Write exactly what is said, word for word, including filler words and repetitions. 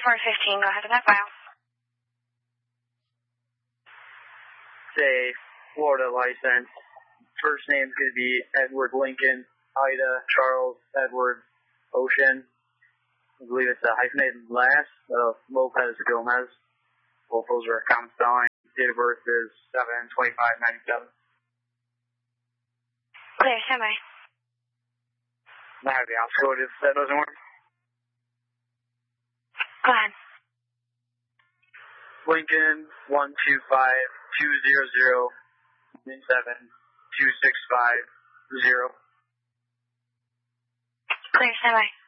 four fifteen, go ahead with that file. Say, Florida license. First name's going to be Edward Lincoln, Ida, Charles, Edward, Ocean. I believe it's a hyphenated last, uh, Lopez Gomez. Both those are common spelling. Date of birth is seven twenty-five ninety-seven. Clear, stand by. Now the ops code if that doesn't work. Go ahead. Lincoln one two five two zero zero seven two six five zero. Clear, stand by.